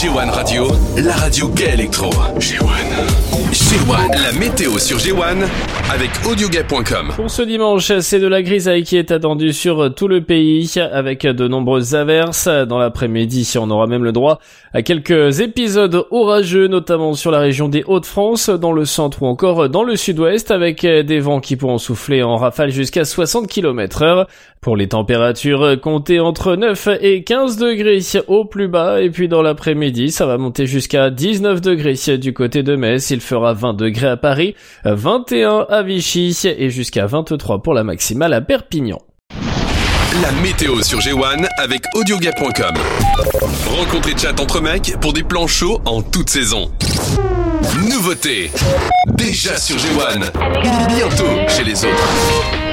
G1 Radio, la radio gay électro. G1, la météo sur G1 avec audiogay.com. Pour ce dimanche, c'est de la grisaille qui est attendue sur tout le pays avec de nombreuses averses. Dans l'après-midi, on aura même le droit à quelques épisodes orageux, notamment sur la région des Hauts-de-France, dans le centre ou encore dans le sud-ouest, avec des vents qui pourront souffler en rafale jusqu'à 60 km/h. Pour les températures, comptez entre 9 et 15 degrés au plus bas, et puis dans l'après-midi, ça va monter jusqu'à 19 degrés du côté de Metz. Il fera 20 degrés à Paris, 21 à Vichy et jusqu'à 23 pour la maximale à Perpignan. La météo sur G1 avec audiogay.com. Rencontre et chat entre mecs pour des plans chauds en toute saison. Nouveauté, déjà sur G1, bientôt chez les autres.